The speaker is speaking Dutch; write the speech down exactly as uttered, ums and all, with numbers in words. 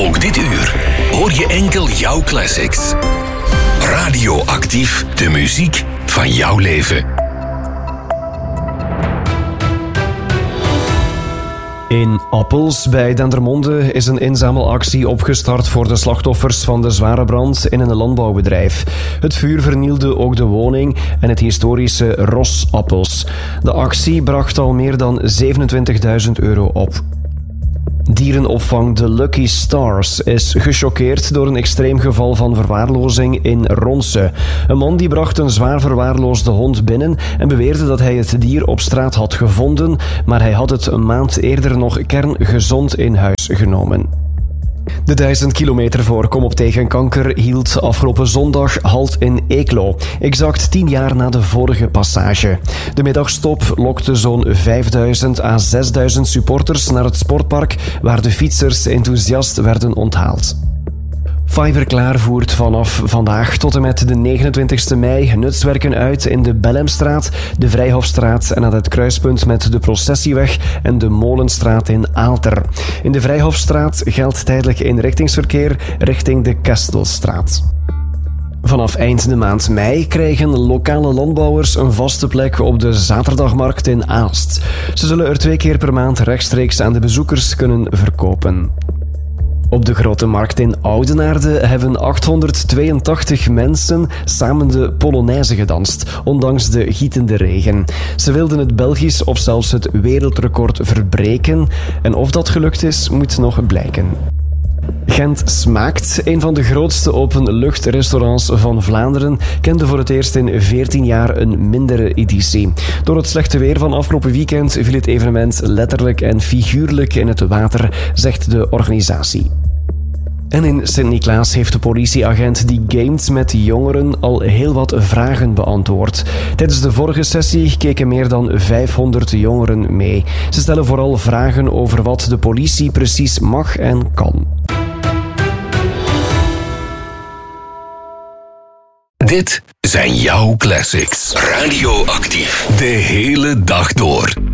Ook dit uur hoor je enkel jouw classics. Radioactief, de muziek van jouw leven. In Appels bij Dendermonde is een inzamelactie opgestart voor de slachtoffers van de zware brand in een landbouwbedrijf. Het vuur vernielde ook de woning en het historische Ros Appels. De actie bracht al meer dan zevenentwintigduizend euro op. Dierenopvang The Lucky Stars is gechoqueerd door een extreem geval van verwaarlozing in Ronse. Een man die bracht een zwaar verwaarloosde hond binnen en beweerde dat hij het dier op straat had gevonden, maar hij had het een maand eerder nog kerngezond in huis genomen. De duizend kilometer voor Kom op tegen kanker hield afgelopen zondag halt in Eeklo, exact tien jaar na de vorige passage. De middagstop lokte zo'n vijfduizend à zesduizend supporters naar het sportpark, waar de fietsers enthousiast werden onthaald. Fiberklaar voert vanaf vandaag tot en met de negenentwintigste mei nutswerken uit in de Bellemstraat, de Vrijhofstraat en aan het kruispunt met de Processieweg en de Molenstraat in Aalter. In de Vrijhofstraat geldt tijdelijk eenrichtingsverkeer richting de Kestelstraat. Vanaf eind de maand mei krijgen lokale landbouwers een vaste plek op de zaterdagmarkt in Aalst. Ze zullen er twee keer per maand rechtstreeks aan de bezoekers kunnen verkopen. Op de Grote Markt in Oudenaarde hebben achthonderdtweeëntachtig mensen samen de Polonaise gedanst, ondanks de gietende regen. Ze wilden het Belgisch of zelfs het wereldrecord verbreken en of dat gelukt is, moet nog blijken. Gent Smaakt, een van de grootste openluchtrestaurants van Vlaanderen, kende voor het eerst in veertien jaar een mindere editie. Door het slechte weer van afgelopen weekend viel het evenement letterlijk en figuurlijk in het water, zegt de organisatie. En in Sint-Niklaas heeft de politieagent die gamet met jongeren al heel wat vragen beantwoord. Tijdens de vorige sessie keken meer dan vijfhonderd jongeren mee. Ze stellen vooral vragen over wat de politie precies mag en kan. Dit zijn jouw classics. Radioactief. De hele dag door.